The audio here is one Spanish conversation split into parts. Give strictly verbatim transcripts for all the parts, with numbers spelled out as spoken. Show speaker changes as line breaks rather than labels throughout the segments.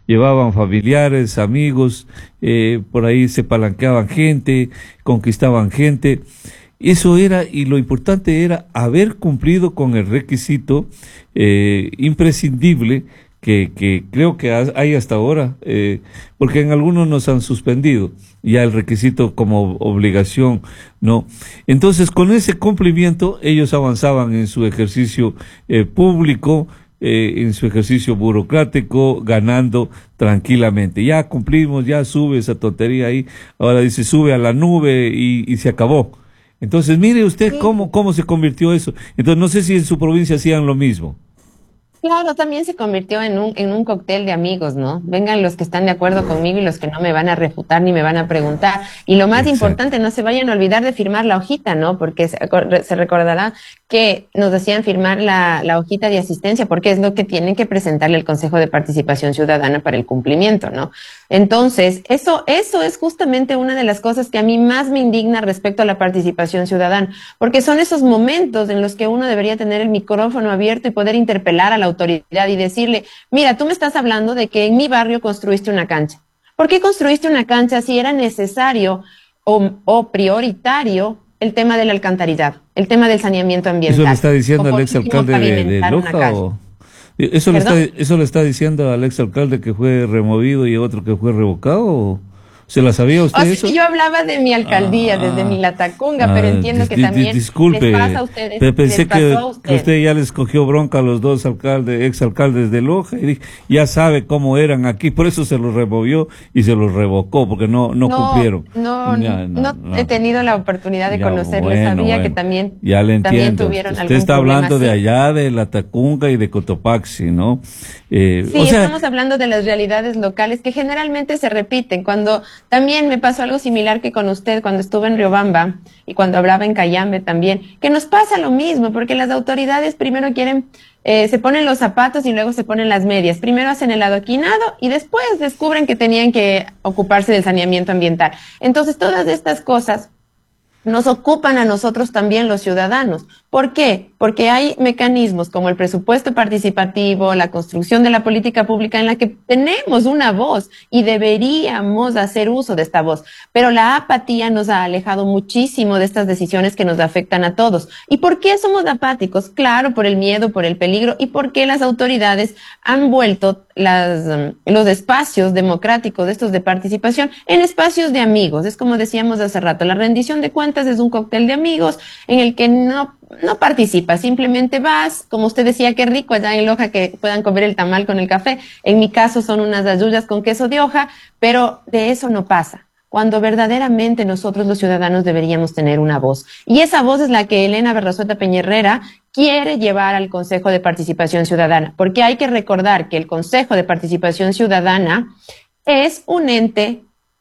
llevaban familiares, amigos, eh, por ahí se palanqueaban gente, conquistaban gente. Eso era, y lo importante era haber cumplido con el requisito eh, imprescindible que, que creo que hay hasta ahora, eh, porque en algunos nos han suspendido ya el requisito como obligación, ¿no? Entonces, con ese cumplimiento, ellos avanzaban en su ejercicio eh, público, eh, en su ejercicio burocrático, ganando tranquilamente. Ya cumplimos, ya sube esa tontería ahí, ahora dice sube a la nube y, y se acabó. Entonces, mire usted
Sí.
cómo, cómo se convirtió eso. Entonces, no sé si en su provincia hacían lo mismo.
Claro, también se convirtió en un, en un cóctel de amigos, ¿no? Vengan los que están de acuerdo conmigo y los que no me van a refutar ni me van a preguntar. Y lo más
Exacto.
importante, no se vayan a olvidar de firmar la hojita, ¿no? Porque se, acor- se recordará que nos hacían firmar la, la hojita de asistencia, porque es lo que tienen que presentarle el Consejo de Participación Ciudadana para el cumplimiento, ¿no? Entonces, eso, eso es justamente una de las cosas que a mí más me indigna respecto a la participación ciudadana, porque son esos momentos en los que uno debería tener el micrófono abierto y poder interpelar a la autoridad y decirle, mira, tú me estás hablando de que en mi barrio construiste una cancha. ¿Por qué construiste una cancha si era necesario o, o prioritario el tema del alcantarillado, el tema del saneamiento
¿Eso le
ambiental?
está
O
diciendo al
por último,
exalcalde de, de
pavimentar una
Loja
calle.
o eso le está
¿Perdón?
eso le está diciendo al exalcalde que fue removido y otro que fue revocado? ¿O se la sabía
O
usted
sea,
eso?
yo hablaba de mi alcaldía, desde mi
Ah,
Latacunga, pero
ah,
entiendo
dis-
que
di- di-
también les pasa
disculpe,
a ustedes,
pe-
les
pensé
pasó
que,
a
que
ustedes.
usted ya les cogió bronca a los dos alcaldes, exalcaldes de Loja y dije, ya sabe cómo eran aquí, por eso se los removió y se los revocó, porque no no
No,
cumplieron.
no,
Ya, no,
no he
no.
tenido la oportunidad de
Ya,
conocerles.
bueno,
Sabía que
bueno,
también,
ya le
también
entiendo.
tuvieron
Usted
algún
está
problema
hablando de
así.
allá, de la Tacunga y de Cotopaxi, ¿no? Eh, o
Sí,
sea,
estamos hablando de las realidades locales que generalmente se repiten. Cuando también me pasó algo similar que con usted cuando estuve en Riobamba y cuando hablaba en Cayambe también, que nos pasa lo mismo, porque las autoridades primero quieren, eh, se ponen los zapatos y luego se ponen las medias. Primero hacen el adoquinado y después descubren que tenían que ocuparse del saneamiento ambiental. Entonces, todas estas cosas nos ocupan a nosotros también los ciudadanos. ¿Por qué? Porque hay mecanismos como el presupuesto participativo, la construcción de la política pública en la que tenemos una voz y deberíamos hacer uso de esta voz. Pero la apatía nos ha alejado muchísimo de estas decisiones que nos afectan a todos. ¿Y por qué somos apáticos? Claro, por el miedo, por el peligro y porque las autoridades han vuelto las, um, los espacios democráticos de estos de participación en espacios de amigos. Es como decíamos hace rato, la rendición de cuentas es un cóctel de amigos en el que no, no participas, simplemente vas, como usted decía, qué rico allá en Loja que puedan comer el tamal con el café. En mi caso son unas ayuyas con queso de hoja, pero de eso no pasa. Cuando verdaderamente nosotros los ciudadanos deberíamos tener una voz. Y esa voz es la que Elena Berrazueta Peñerrera quiere llevar al Consejo de Participación Ciudadana, porque hay que recordar que el Consejo de Participación Ciudadana es un ente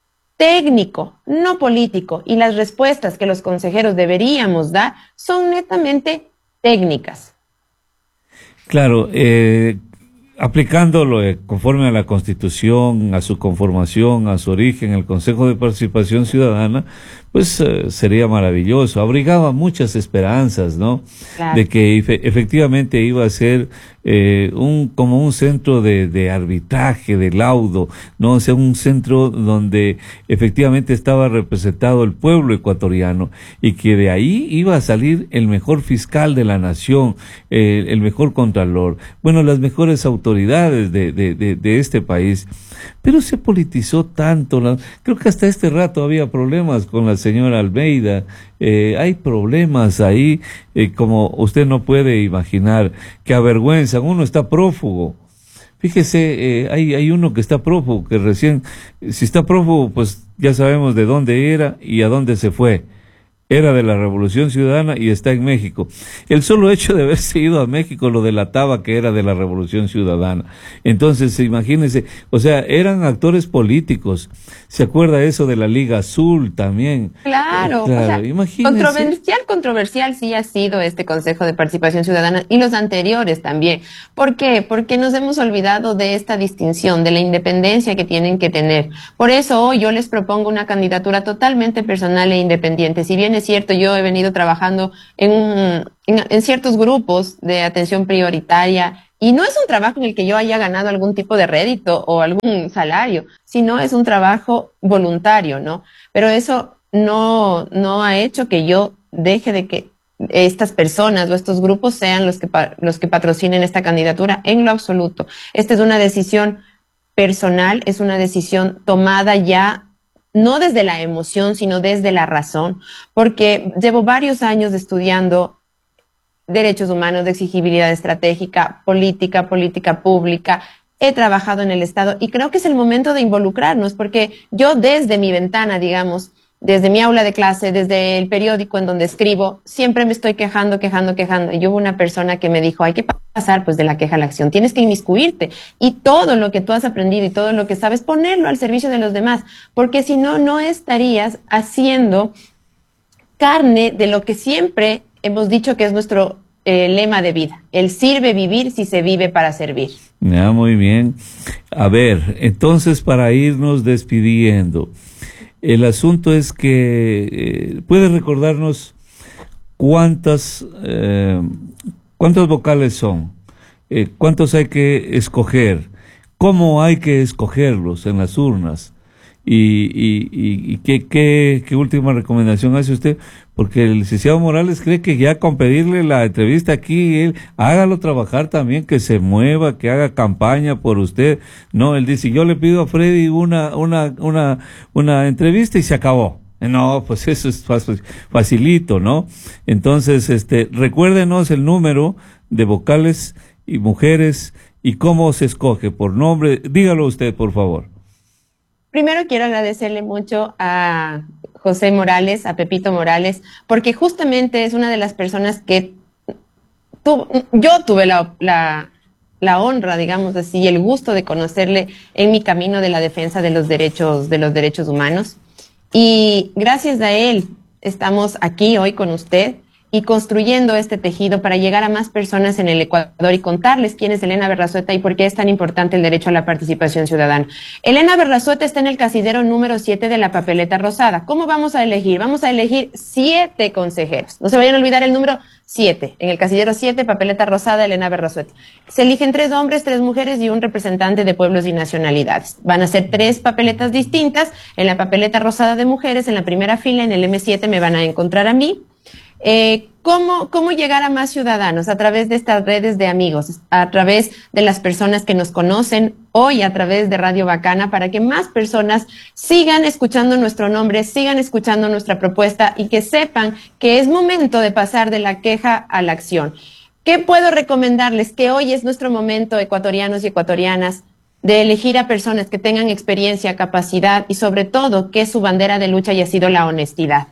técnico, no político, y las respuestas que los consejeros deberíamos dar son netamente técnicas.
claro, eh, aplicándolo eh, conforme a la Constitución, a su conformación, a su origen, el Consejo de Participación Ciudadana, pues eh, sería maravilloso. Abrigaba muchas esperanzas, ¿no?
Claro.
De que efe- efectivamente iba a ser eh, un como un centro de, de arbitraje, de laudo, ¿no? O sea, un centro donde efectivamente estaba representado el pueblo ecuatoriano y que de ahí iba a salir el mejor fiscal de la nación, eh, el mejor contralor, bueno, las mejores autoridades de, de, de, de este país. Pero se politizó tanto, la- creo que hasta este rato había problemas con la señora Almeida, eh, hay problemas ahí, eh, como usted no puede imaginar, que avergüenzan, uno está prófugo. Fíjese, eh, hay, hay uno que está prófugo, que recién, si está prófugo, pues ya sabemos de dónde era y a dónde se fue. Era de la Revolución Ciudadana y está en México. El solo hecho de haberse ido a México lo delataba que era de la Revolución Ciudadana. Entonces, imagínense, o sea, eran actores políticos. ¿Se acuerda eso de la Liga Azul también? Eh,
Claro, o
claro,
sea,
imagínense.
controversial, controversial sí ha sido este Consejo de Participación Ciudadana y los anteriores también. ¿Por qué? Porque nos hemos olvidado de esta distinción, de la independencia que tienen que tener. Por eso hoy yo les propongo una candidatura totalmente personal e independiente. Si bien bien es cierto, yo he venido trabajando en, en, en ciertos grupos de atención prioritaria y no es un trabajo en el que yo haya ganado algún tipo de rédito o algún salario, sino es un trabajo voluntario, ¿no? Pero eso no, no ha hecho que yo deje de que estas personas o estos grupos sean los que, los que patrocinen esta candidatura en lo absoluto. Esta es una decisión personal, es una decisión tomada ya no desde la emoción, sino desde la razón, porque llevo varios años estudiando derechos humanos, de exigibilidad estratégica, política, política pública. He trabajado en el Estado y creo que es el momento de involucrarnos, porque yo desde mi ventana, digamos, desde mi aula de clase, desde el periódico en donde escribo, siempre me estoy quejando, quejando, quejando. Y hubo una persona que me dijo, hay que pasar pues de la queja a la acción, tienes que inmiscuirte y todo lo que tú has aprendido y todo lo que sabes, ponerlo al servicio de los demás, porque si no, no estarías haciendo carne de lo que siempre hemos dicho que es nuestro eh, lema de vida. El sirve vivir si se vive para servir.
Ya, muy bien. A ver, entonces para irnos despidiendo, el asunto es que eh, puede recordarnos cuántas eh, cuántas vocales son, eh, cuántos hay que escoger, cómo hay que escogerlos en las urnas y, y, y, y qué, qué, qué última recomendación hace usted, porque el licenciado Morales cree que ya con pedirle la entrevista aquí, él hágalo trabajar también, que se mueva, que haga campaña por usted. No, él dice, yo le pido a Freddy una, una, una, una entrevista y se acabó. No, pues eso es facilito, ¿no? Entonces, este, recuérdenos el número de vocales y mujeres y cómo se escoge por nombre. Dígalo usted, por favor.
Primero quiero agradecerle mucho a José Morales, a Pepito Morales, porque justamente es una de las personas que tu, yo tuve la, la, la honra, digamos así, y el gusto de conocerle en mi camino de la defensa de los derechos, de los derechos humanos. Y gracias a él estamos aquí hoy con usted y construyendo este tejido para llegar a más personas en el Ecuador y contarles quién es Elena Berrazueta y por qué es tan importante el derecho a la participación ciudadana. Elena Berrazueta está en el casillero número siete de la papeleta rosada. ¿Cómo vamos a elegir? Vamos a elegir siete consejeros. No se vayan a olvidar el número siete. En el casillero siete, papeleta rosada, Elena Berrazueta. Se eligen tres hombres, tres mujeres y un representante de pueblos y nacionalidades. Van a ser tres papeletas distintas. En la papeleta rosada de mujeres, en la primera fila, en el eme siete, me van a encontrar a mí. Eh, ¿cómo, ¿Cómo llegar a más ciudadanos? A través de estas redes de amigos, a través de las personas que nos conocen hoy, a través de Radio Bacana, para que más personas sigan escuchando nuestro nombre, sigan escuchando nuestra propuesta y que sepan que es momento de pasar de la queja a la acción. ¿Qué puedo recomendarles? Que hoy es nuestro momento, ecuatorianos y ecuatorianas, de elegir a personas que tengan experiencia, capacidad y sobre todo que su bandera de lucha haya sido la honestidad.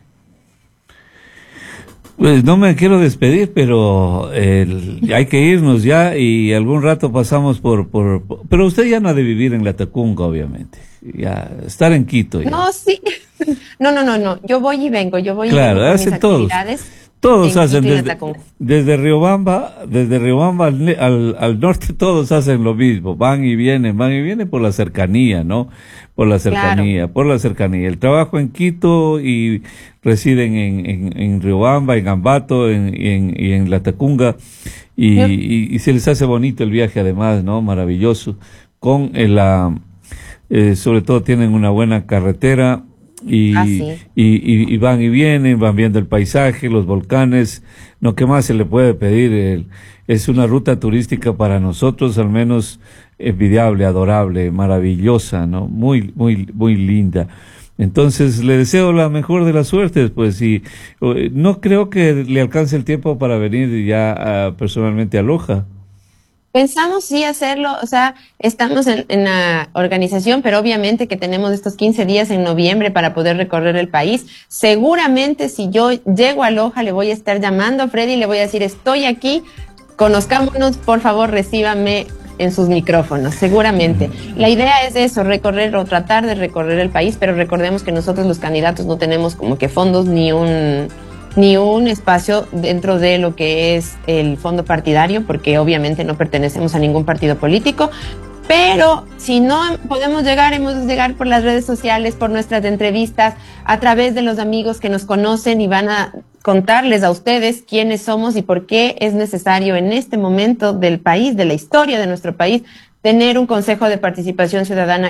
Pues no me quiero despedir, pero el, hay que irnos ya y algún rato pasamos por, por, por... Pero usted ya no ha de vivir en Latacunga, obviamente. Ya, estar en Quito. Ya.
No, sí. No, no, no, no. Yo voy y vengo. Yo voy
claro,
y vengo con
hacen
mis
todos.
actividades.
Todos hacen, desde, desde Riobamba, desde Riobamba al, al, al norte todos hacen lo mismo, van y vienen, van y vienen por la cercanía, ¿no? Por la cercanía, claro. por la cercanía. El trabajo en Quito y residen en, en, en Riobamba, en Ambato en, en, y en Latacunga y, ¿Sí? y, y se les hace bonito el viaje además, ¿no? Maravilloso. Con el, la, eh, sobre todo tienen una buena carretera. Y, ah, sí. y, y, y van y vienen, van viendo el paisaje, los volcanes, no, ¿qué más se le puede pedir? El, es una ruta turística para nosotros, al menos envidiable, adorable, maravillosa, ¿no? Muy, muy, muy linda. Entonces, le deseo la mejor de las suertes, pues, y eh, no creo que le alcance el tiempo para venir ya uh, personalmente a Loja.
Pensamos sí hacerlo, o sea, estamos en, en la organización, pero obviamente que tenemos estos quince días en noviembre para poder recorrer el país. Seguramente si yo llego a Loja le voy a estar llamando a Freddy y le voy a decir, estoy aquí, conozcámonos, por favor, recíbame en sus micrófonos, seguramente. La idea es eso, recorrer o tratar de recorrer el país, pero recordemos que nosotros los candidatos no tenemos como que fondos ni un... ni un espacio dentro de lo que es el fondo partidario, porque obviamente no pertenecemos a ningún partido político, Pero si no podemos llegar, hemos de llegar por las redes sociales, por nuestras entrevistas, a través de los amigos que nos conocen y van a contarles a ustedes quiénes somos y por qué es necesario en este momento del país, de la historia de nuestro país, tener un Consejo de Participación Ciudadana